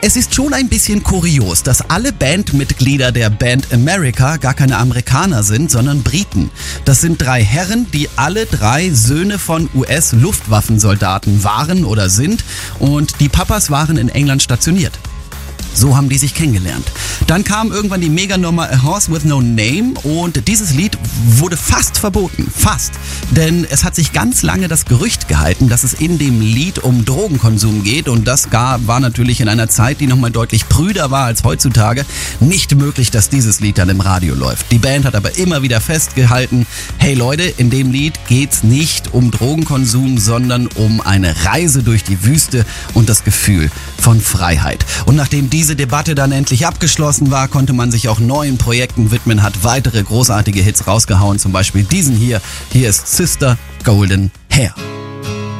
Es ist schon ein bisschen kurios, dass alle Bandmitglieder der Band America gar keine Amerikaner sind, sondern Briten. Das sind 3 Herren, die alle 3 Söhne von US-Luftwaffensoldaten waren oder sind, und die Papas waren in England stationiert. So haben die sich kennengelernt. Dann kam irgendwann die Meganummer A Horse with No Name und dieses Lied wurde fast verboten. Fast. Denn es hat sich ganz lange das Gerücht gehalten, dass es in dem Lied um Drogenkonsum geht, und das war natürlich in einer Zeit, die nochmal deutlich prüder war als heutzutage, nicht möglich, dass dieses Lied dann im Radio läuft. Die Band hat aber immer wieder festgehalten, hey Leute, in dem Lied geht's nicht um Drogenkonsum, sondern um eine Reise durch die Wüste und das Gefühl von Freiheit. Und nachdem diese Debatte dann endlich abgeschlossen war, konnte man sich auch neuen Projekten widmen, hat weitere großartige Hits rausgehauen, zum Beispiel diesen hier. Hier ist Sister Golden Hair.